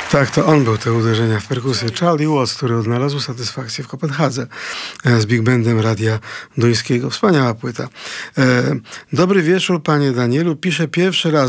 Tak, to on był te uderzenia w perkusję. Charlie Watts, który odnalazł satysfakcję w Kopenhadze z Big Bandem Radia Duńskiego. Wspaniała płyta. Dobry wieczór, panie Danielu. Piszę pierwszy raz